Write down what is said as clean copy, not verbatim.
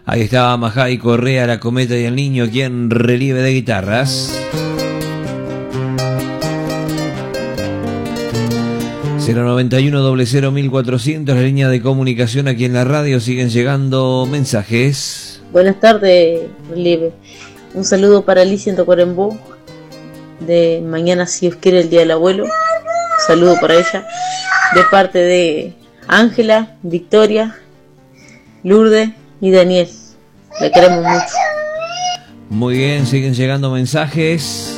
Ahí estaba Majay Correa, La Cometa y el Niño, aquí en relieve de guitarras. 091-00-1400, la línea de comunicación aquí en la radio. Siguen llegando mensajes. Buenas tardes, relieve. Un saludo para Alicia en Tacuarembó. De mañana, si Dios quiere, el Día del Abuelo. Un saludo para ella. De parte de Ángela, Victoria, Lourdes y Daniel. La queremos mucho. Muy bien, siguen llegando mensajes.